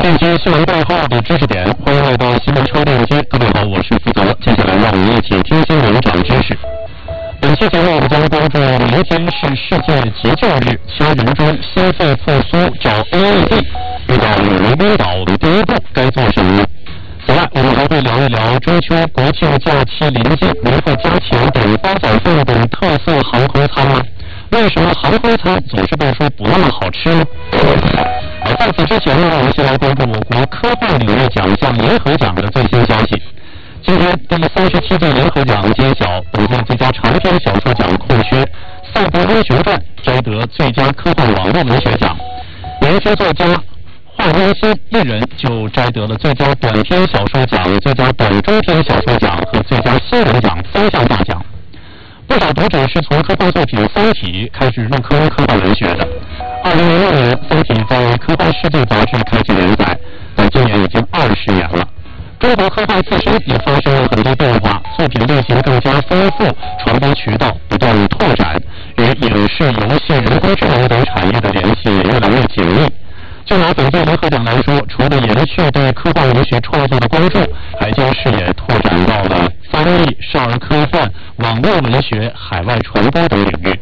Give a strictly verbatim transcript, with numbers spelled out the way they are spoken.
链接新闻背后的知识点，欢迎来到新闻超链接。各位好，我是福泽。接下来让我们一起听新闻长知识。本期节目我们将关注明天是世界急救日，掐人中心肺复苏找 A E D， 遇到有人晕倒的第一步该做什么呢？此外，我们还会聊一聊中秋、国庆假期临近，维护家禽等煲仔饭等特色航空餐吗？为什么航空餐总是被说不那么好吃呢？而在此之前呢，我们先来关注我国科幻领域奖项联合奖的最新消息。今天第三十七届联合奖揭晓，本届最佳长篇小说奖空缺，《赛博英雄传》摘得最佳科幻网络文学奖，年轻作家华温馨一人就摘得了最佳短篇小说奖、最佳短中篇小说奖和最佳新闻奖三项大奖。不少读者是从科幻作品《三体》开始入坑科幻文学的。二零零六年，《三体》在《科幻世界》杂志开启连载，但今年已经二十年了。中国科幻自身也发生了很多变化，作品类型更加丰富，传播渠道不断拓展，与影视、游戏、人工智能等产业的联系也越来越紧密。就拿本届联合奖来说，除了延续对科幻文学创作的关注，还将视野拓展到了翻译、少儿科幻、网络文学、海外传播等领域。